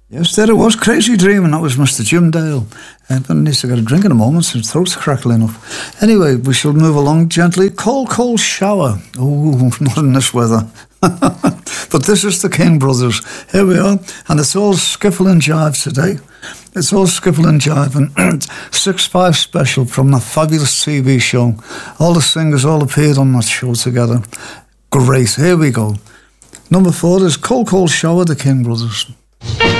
Yes, there it was. Crazy Dream, and that was Mr. Jim Dale. But he needs to get a drink in a moment, so his throat's crackling up. Anyway, we shall move along gently. Cold, cold shower. Oh, not in this weather. But this is the King Brothers. Here we are, and it's all skiffle and jive today. It's all skiffle and jive, and 6-5 special from the fabulous TV show. All the singers all appeared on that show together. Great, here we go. Number 4 is Cold, Cold Shower, the King Brothers.